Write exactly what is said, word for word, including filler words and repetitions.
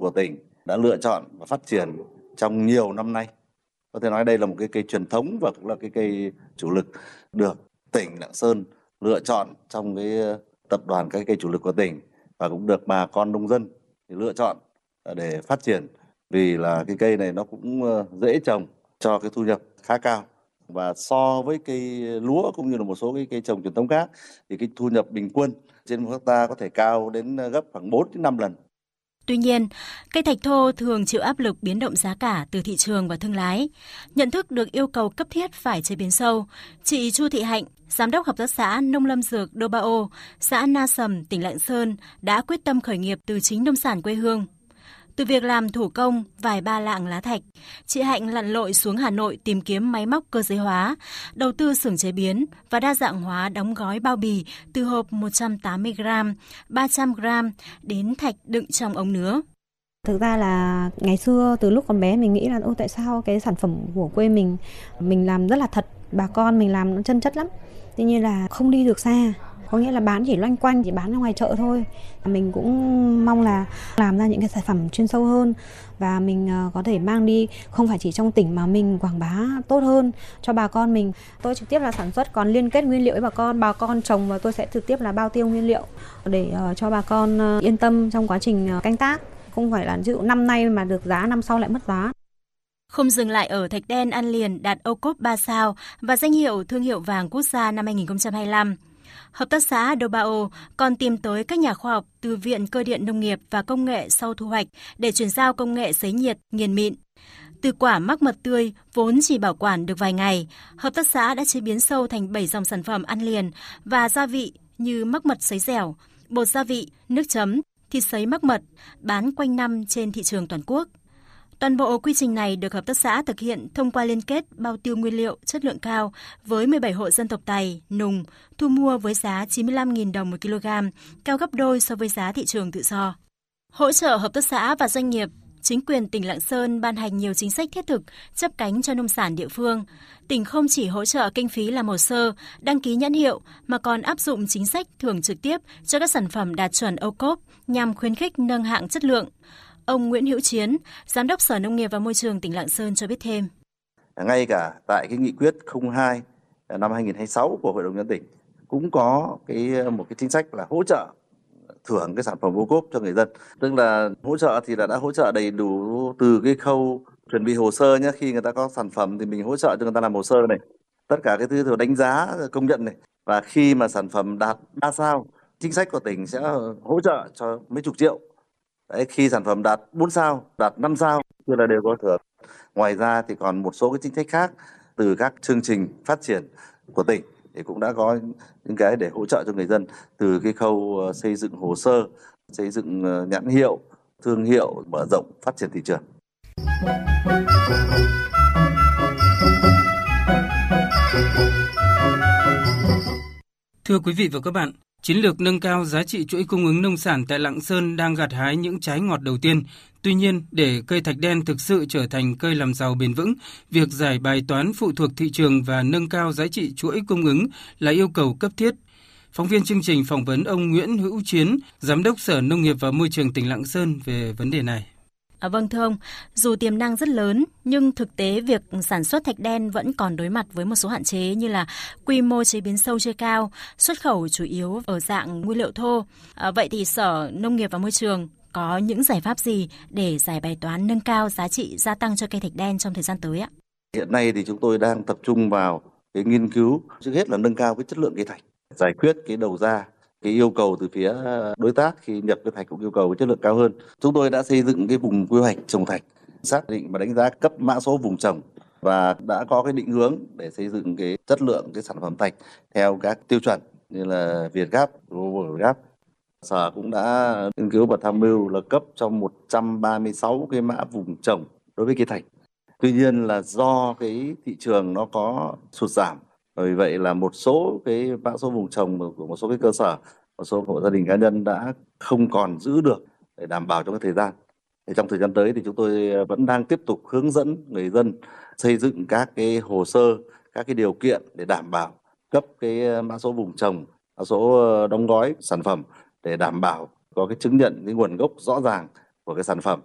của tỉnh đã lựa chọn và phát triển trong nhiều năm nay. Có thể nói đây là một cái cây truyền thống và cũng là cái cây chủ lực được tỉnh Lạng Sơn lựa chọn trong cái tập đoàn các cây chủ lực của tỉnh, và cũng được bà con nông dân lựa chọn để phát triển, vì là cái cây này nó cũng dễ trồng, cho cái thu nhập khá cao. Và so với cây lúa cũng như là một số cái cây trồng truyền thống khác thì cái thu nhập bình quân trên một hectare có thể cao đến gấp khoảng bốn đến năm lần. Tuy nhiên, cây thạch thô thường chịu áp lực biến động giá cả từ thị trường và thương lái. Nhận thức được yêu cầu cấp thiết phải chế biến sâu, chị Chu Thị Hạnh, Giám đốc Hợp tác xã Nông lâm dược Đô Ba Ô, xã Na Sầm, tỉnh Lạng Sơn đã quyết tâm khởi nghiệp từ chính nông sản quê hương. Từ việc làm thủ công vài ba lạng lá thạch, chị Hạnh lặn lội xuống Hà Nội tìm kiếm máy móc cơ giới hóa, đầu tư xưởng chế biến và đa dạng hóa đóng gói bao bì từ hộp một trăm tám mươi gam, ba trăm gam đến thạch đựng trong ống nứa. Thực ra là ngày xưa từ lúc còn bé mình nghĩ là ô tại sao cái sản phẩm của quê mình mình làm rất là thật, bà con mình làm nó chân chất lắm. Tuy nhiên là không đi được xa. Có nghĩa là bán chỉ loanh quanh, chỉ bán ra ngoài chợ thôi. Mình cũng mong là làm ra những cái sản phẩm chuyên sâu hơn và mình có thể mang đi không phải chỉ trong tỉnh mà mình quảng bá tốt hơn cho bà con mình. Tôi trực tiếp là sản xuất, còn liên kết nguyên liệu với bà con, bà con trồng và tôi sẽ trực tiếp là bao tiêu nguyên liệu để cho bà con yên tâm trong quá trình canh tác. Không phải là ví dụ năm nay mà được giá, năm sau lại mất giá. Không dừng lại ở thạch đen An Liền đạt ô cốp ba sao và danh hiệu thương hiệu vàng quốc gia năm hai không hai lăm. Hợp tác xã Đô Ba Ô còn tìm tới các nhà khoa học từ Viện Cơ điện Nông nghiệp và Công nghệ sau thu hoạch để chuyển giao công nghệ sấy nhiệt, nghiền mịn. Từ quả mắc mật tươi vốn chỉ bảo quản được vài ngày, hợp tác xã đã chế biến sâu thành bảy dòng sản phẩm ăn liền và gia vị như mắc mật sấy dẻo, bột gia vị, nước chấm, thịt sấy mắc mật, bán quanh năm trên thị trường toàn quốc. Toàn bộ quy trình này được hợp tác xã thực hiện thông qua liên kết bao tiêu nguyên liệu chất lượng cao với mười bảy hộ dân tộc Tày, Nùng, thu mua với giá chín mươi lăm nghìn đồng một kg, cao gấp đôi so với giá thị trường tự do. Hỗ trợ hợp tác xã và doanh nghiệp, chính quyền tỉnh Lạng Sơn ban hành nhiều chính sách thiết thực, chắp cánh cho nông sản địa phương. Tỉnh không chỉ hỗ trợ kinh phí làm hồ sơ, đăng ký nhãn hiệu, mà còn áp dụng chính sách thưởng trực tiếp cho các sản phẩm đạt chuẩn ô cốp nhằm khuyến khích nâng hạng chất lượng. Ông Nguyễn Hữu Chiến, Giám đốc Sở Nông nghiệp và Môi trường tỉnh Lạng Sơn cho biết thêm. Ngay cả tại cái nghị quyết không hai năm hai nghìn không trăm hai mươi sáu của Hội đồng nhân dân tỉnh cũng có cái một cái chính sách là hỗ trợ thưởng cái sản phẩm ô cốp cho người dân. Tức là hỗ trợ thì là đã hỗ trợ đầy đủ từ cái khâu chuẩn bị hồ sơ nhé, khi người ta có sản phẩm thì mình hỗ trợ cho người ta làm hồ sơ này, tất cả cái thứ từ đánh giá công nhận này, và khi mà sản phẩm đạt ba sao, chính sách của tỉnh sẽ hỗ trợ cho mấy chục triệu. Đấy, khi sản phẩm đạt bốn sao, đạt năm sao thì là đều có thưởng. Ngoài ra thì còn một số cái chính sách khác từ các chương trình phát triển của tỉnh thì cũng đã có những cái để hỗ trợ cho người dân, từ cái khâu xây dựng hồ sơ, xây dựng nhãn hiệu, thương hiệu, mở rộng phát triển thị trường. Thưa quý vị và các bạn, chiến lược nâng cao giá trị chuỗi cung ứng nông sản tại Lạng Sơn đang gặt hái những trái ngọt đầu tiên. Tuy nhiên, để cây thạch đen thực sự trở thành cây làm giàu bền vững, việc giải bài toán phụ thuộc thị trường và nâng cao giá trị chuỗi cung ứng là yêu cầu cấp thiết. Phóng viên chương trình phỏng vấn ông Nguyễn Hữu Chiến, Giám đốc Sở Nông nghiệp và Môi trường tỉnh Lạng Sơn về vấn đề này. À, vâng thưa ông, dù tiềm năng rất lớn nhưng thực tế việc sản xuất thạch đen vẫn còn đối mặt với một số hạn chế như là quy mô chế biến sâu chưa cao, xuất khẩu chủ yếu ở dạng nguyên liệu thô. À, vậy thì Sở Nông nghiệp và Môi trường có những giải pháp gì để giải bài toán nâng cao giá trị gia tăng cho cây thạch đen trong thời gian tới ạ? Hiện nay thì chúng tôi đang tập trung vào cái nghiên cứu, trước hết là nâng cao cái chất lượng cây thạch, giải quyết cái đầu ra. Cái yêu cầu từ phía đối tác khi nhập cái thạch cũng yêu cầu cái chất lượng cao hơn. Chúng tôi đã xây dựng cái vùng quy hoạch trồng thạch, xác định và đánh giá cấp mã số vùng trồng và đã có cái định hướng để xây dựng cái chất lượng cái sản phẩm thạch theo các tiêu chuẩn như là Vietgap, GlobalGap. Sở cũng đã nghiên cứu và tham mưu là cấp cho một trăm ba mươi sáu cái mã vùng trồng đối với cây thạch. Tuy nhiên là do cái thị trường nó có sụt giảm, vì vậy là một số cái mã số vùng trồng của một số cái cơ sở, một số hộ gia đình cá nhân đã không còn giữ được để đảm bảo trong cái thời gian. Thì trong thời gian tới thì chúng tôi vẫn đang tiếp tục hướng dẫn người dân xây dựng các cái hồ sơ, các cái điều kiện để đảm bảo cấp cái mã số vùng trồng, mã số đóng gói sản phẩm để đảm bảo có cái chứng nhận cái nguồn gốc rõ ràng của cái sản phẩm.